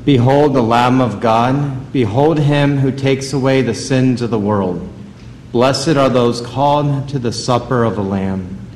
Behold the Lamb of God. Behold him who takes away the sins of the world. Blessed are those called to the supper of the Lamb.